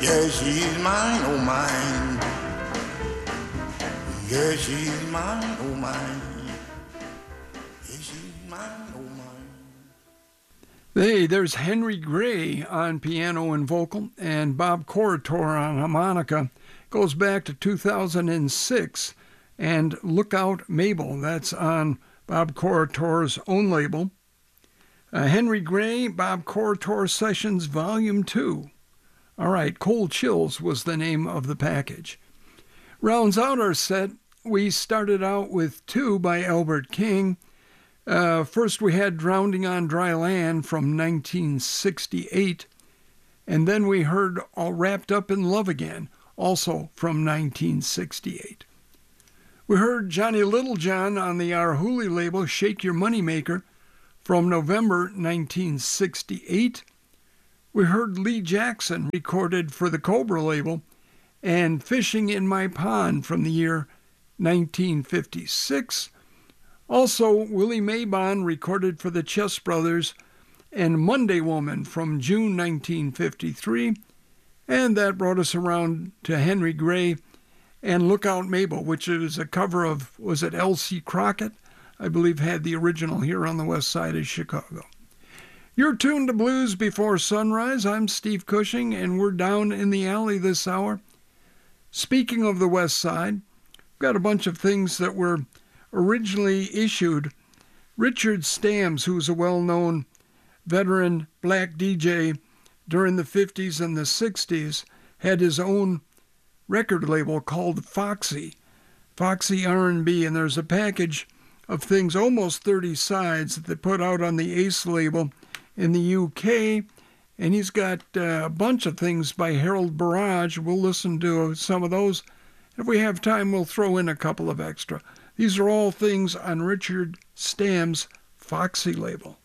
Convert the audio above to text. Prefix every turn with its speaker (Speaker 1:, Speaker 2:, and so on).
Speaker 1: Yeah, she's mine, oh mine. Yeah, she's mine, oh mine. Yeah, she's mine, oh mine.
Speaker 2: Hey, there's Henry Gray on piano and vocal, and Bob Corritore on harmonica. Goes back to 2006. And Look Out Mabel, that's on Bob Corritore's own label. Henry Gray, Bob Corritore Sessions, Volume 2. All right, Cold Chills was the name of the package. Rounds out our set, we started out with two by Albert King. First we had Drowning on Dry Land from 1968, and then we heard All Wrapped Up in Love Again, also from 1968. We heard Johnny Littlejohn on the Arhoolie label, Shake Your Moneymaker, from November 1968. We heard Lee Jackson, recorded for the Cobra label, and Fishing in My Pond from the year 1956. Also, Willie Mabon, recorded for the Chess Brothers, and Monday Woman from June 1953. And that brought us around to Henry Gray and Look Out Mabel, which is a cover of, was it L.C. Crockett? I believe had the original here on the west side of Chicago. You're tuned to Blues Before Sunrise. I'm Steve Cushing, and we're down in the alley this hour. Speaking of the west side, we've got a bunch of things that were originally issued. Richard Stams, who's a well-known veteran black DJ during the 50s and the 60s, had his own record label called Foxy R&B, and there's a package of things, almost 30 sides, that they put out on the Ace label in the UK, and he's got a bunch of things by Harold Barrage. We'll listen to some of those. If we have time, we'll throw in a couple of extra. These are all things on Richard Stam's Foxy label.